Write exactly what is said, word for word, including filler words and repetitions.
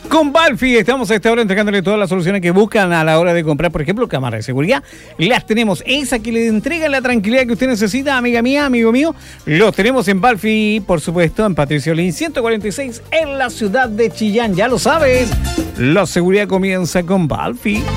Con Balfi estamos a esta hora entregándole todas las soluciones que buscan a la hora de comprar, por ejemplo, cámaras de seguridad. Las tenemos, esa que le entrega la tranquilidad que usted necesita, amiga mía, amigo mío. Los tenemos en Balfi, por supuesto, en Patricio Lin ciento cuarenta y seis, en la ciudad de Chillán. Ya lo sabes, la seguridad comienza con Balfi.